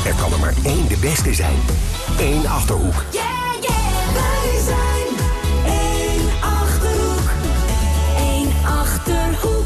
Er kan er maar één de beste zijn. Eén Achterhoek. Yeah, yeah, wij zijn één Achterhoek. Eén Achterhoek.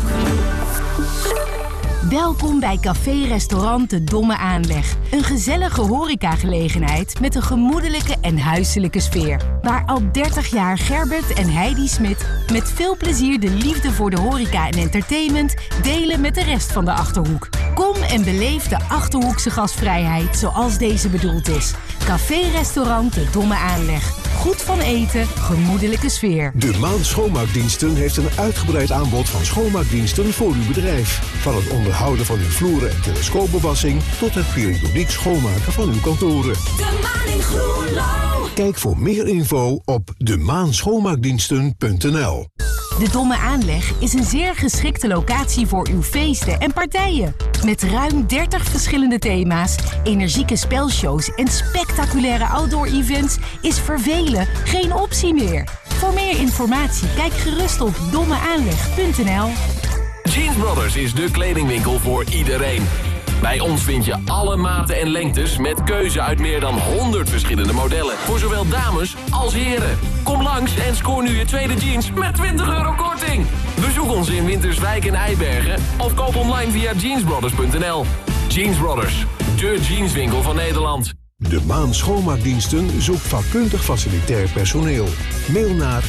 Welkom bij Café-restaurant De Domme Aanleg. Een gezellige horecagelegenheid met een gemoedelijke en huiselijke sfeer. Waar al 30 jaar Gerbert en Heidi Smit met veel plezier de liefde voor de horeca en entertainment delen met de rest van de Achterhoek. Kom en beleef de Achterhoekse gastvrijheid zoals deze bedoeld is. Café-restaurant De Domme Aanleg. Goed van eten, gemoedelijke sfeer. De Maan Schoonmaakdiensten heeft een uitgebreid aanbod van schoonmaakdiensten voor uw bedrijf. Van het onderhouden van uw vloeren en telescoopbewassing tot het periodiek schoonmaken van uw kantoren. De Maan in Groenlo. Kijk voor meer info op demaanschoonmaakdiensten.nl. De Domme Aanleg is een zeer geschikte locatie voor uw feesten en partijen. Met ruim 30 verschillende thema's, energieke spelshows en spectaculaire outdoor-events is vervelen geen optie meer. Voor meer informatie kijk gerust op dommeaanleg.nl. Jeans Brothers is de kledingwinkel voor iedereen. Bij ons vind je alle maten en lengtes met keuze uit meer dan 100 verschillende modellen. Voor zowel dames als heren. Kom langs en scoor nu je tweede jeans met €20 korting. Bezoek ons in Winterswijk en Eibergen of koop online via jeansbrothers.nl. Jeans Brothers, de jeanswinkel van Nederland. De Maan Schoonmaakdiensten zoekt vakkundig facilitair personeel. Mail naar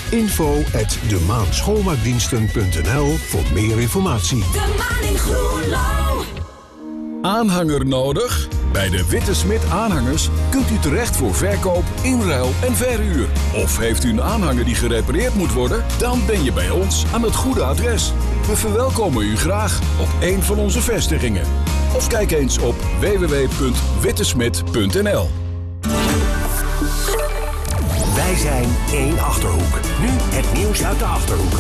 info@demaanschoonmaakdiensten.nl voor meer informatie. De Maan in Groenlo. Aanhanger nodig? Bij de Witte Smit Aanhangers kunt u terecht voor verkoop, inruil en verhuur. Of heeft u een aanhanger die gerepareerd moet worden? Dan ben je bij ons aan het goede adres. We verwelkomen u graag op een van onze vestigingen. Of kijk eens op www.wittesmit.nl. Wij zijn één Achterhoek. Nu het nieuws uit de Achterhoek.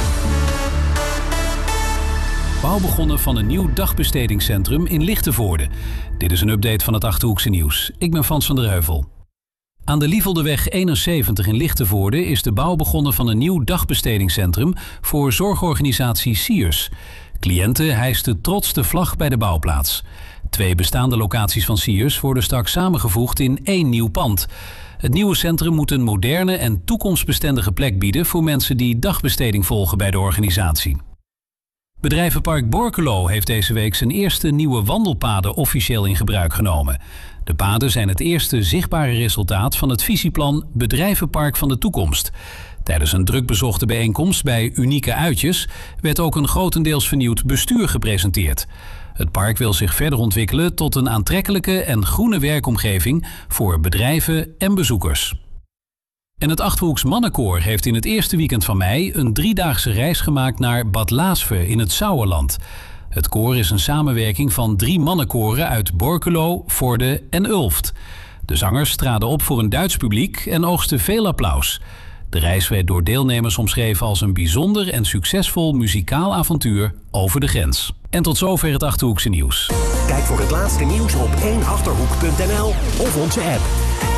Bouw begonnen van een nieuw dagbestedingscentrum in Lichtenvoorde. Dit is een update van het Achterhoekse nieuws. Ik ben Frans van der Heuvel. Aan de Lieveldeweg 71 in Lichtenvoorde is de bouw begonnen van een nieuw dagbestedingscentrum voor zorgorganisatie Siers. Cliënten hijsten trots de vlag bij de bouwplaats. 2 bestaande locaties van Siers worden straks samengevoegd in 1 nieuw pand. Het nieuwe centrum moet een moderne en toekomstbestendige plek bieden voor mensen die dagbesteding volgen bij de organisatie. Bedrijvenpark Borculo heeft deze week zijn eerste nieuwe wandelpaden officieel in gebruik genomen. De paden zijn het eerste zichtbare resultaat van het visieplan Bedrijvenpark van de Toekomst. Tijdens een drukbezochte bijeenkomst bij Unieke Uitjes werd ook een grotendeels vernieuwd bestuur gepresenteerd. Het park wil zich verder ontwikkelen tot een aantrekkelijke en groene werkomgeving voor bedrijven en bezoekers. En het Achterhoeks Mannenkoor heeft in het eerste weekend van mei een 3-daagse reis gemaakt naar Bad Laasve in het Sauerland. Het koor is een samenwerking van 3 mannenkoren uit Borculo, Vorde en Ulft. De zangers traden op voor een Duits publiek en oogsten veel applaus. De reis werd door deelnemers omschreven als een bijzonder en succesvol muzikaal avontuur over de grens. En tot zover het Achterhoekse nieuws. Kijk voor het laatste nieuws op 1achterhoek.nl of onze app.